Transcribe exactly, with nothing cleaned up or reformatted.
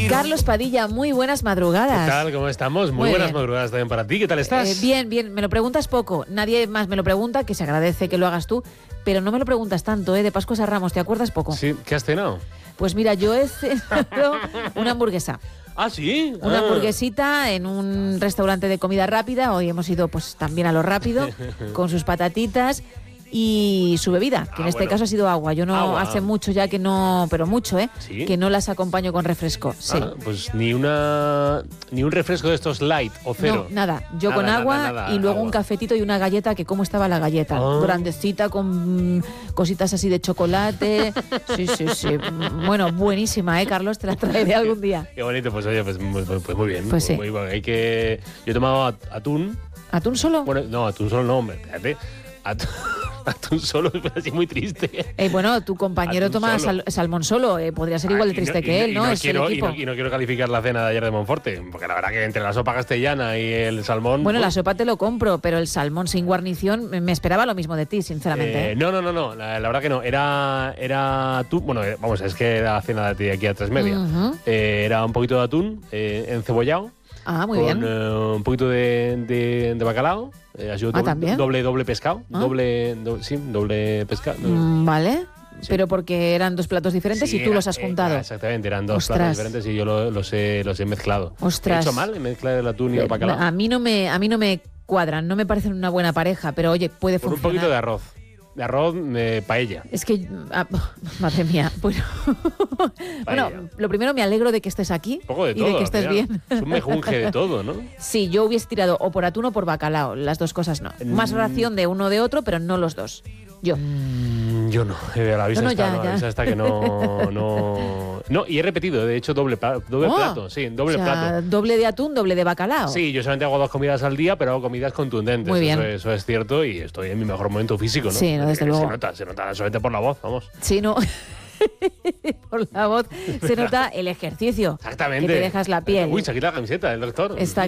Carlos Padilla, muy buenas madrugadas. ¿Qué tal? ¿Cómo estamos? Muy, Muy buenas bien. madrugadas también para ti. ¿Qué tal estás? Eh, bien, bien. Me lo preguntas poco. Nadie más me lo pregunta, que se agradece que lo hagas tú, pero no me lo preguntas tanto, ¿eh? De Pascuas a Ramos, ¿te acuerdas poco? Sí, ¿qué has cenado? Pues mira, yo he cenado una hamburguesa. Ah, sí. Una Ah. hamburguesita en un restaurante de comida rápida. Hoy hemos ido pues también a lo rápido, con sus patatitas y su bebida, que Ah, en este bueno. caso ha sido agua. Yo no Agua. hace mucho ya que no, pero mucho, ¿eh? ¿Sí? Que no las acompaño con refresco. Sí. Ah, pues ni una ni un refresco de estos light o cero. No, nada. Yo Nada, con nada, agua nada, y luego agua. un cafetito y una galleta, que cómo estaba la galleta. Ah. Grandecita, con mm, cositas así de chocolate. Sí, sí, sí. Bueno, buenísima, ¿eh, Carlos? Te la traeré algún día. Qué bonito, pues oye, pues, muy- pues muy bien. Pues sí. Muy bien. Hay que... Yo he tomado at- atún. ¿Atún solo? Bueno, no, atún solo no, hombre, espérate. Atún, atún solo es así muy triste. Eh, bueno, tu compañero Atún toma solo. sal- salmón solo. Eh, podría ser igual de Ah, y triste y que él, y ¿no? Es quiero, el y, equipo. no, y no quiero calificar la cena de ayer de Monforte, porque la verdad que entre la sopa castellana y el salmón... Bueno, la pues, sopa te lo compro, pero el salmón sin guarnición, me me esperaba lo mismo de ti, sinceramente. Eh, ¿eh? no, no, no, no, la, la verdad que no. Era, era atún, bueno, eh, vamos, es que era cena de aquí a tres media. Ujú. Eh, era un poquito de atún eh, encebollado. Ah, muy con bien. eh, un poquito de, de, de bacalao. Eh, ha sido Ah, doble, ¿también? doble, doble pescado. Ah. Doble, do- sí, doble pescado. Mm, vale. Sí. Pero porque eran dos platos diferentes Sí, y tú era- los has eh, juntado. exactamente, eran dos Ostras. platos diferentes y yo lo- los, he, los he mezclado. Ostras. ¿He hecho mal en mezclar el atún y el Eh, bacalao? A mí no me, a mí no me cuadran, no me parecen una buena pareja, pero oye, puede Con un funcionar. poquito de arroz. De arroz, de paella. Es que, ah, madre mía, bueno, bueno, Vaya. lo primero me alegro de que estés aquí Un poco de y todo. de que al estés final. bien. Es un mejunje de todo, ¿no? Sí, yo hubiese tirado o por atún o por bacalao, las dos cosas no. Más Mm. ración de uno o de otro, pero no los dos. Yo. Mm, Yo no, eh, a la vista No, no, está, ya, no, a la ya. vista está que no, no... No, y he repetido, de hecho, doble, pla- doble Oh, plato, sí, doble o sea, plato. doble de atún, doble de bacalao. Sí, yo solamente hago dos comidas al día, pero hago comidas contundentes. Muy bien. Eso, eso es cierto y estoy en mi mejor momento físico, ¿no? Sí, no, desde Eh, luego. Se nota, se nota solamente por la voz, vamos. Sí, no. Por la voz se nota el ejercicio. Exactamente. Que te dejas la piel. Uy, se quita la camiseta del doctor. Está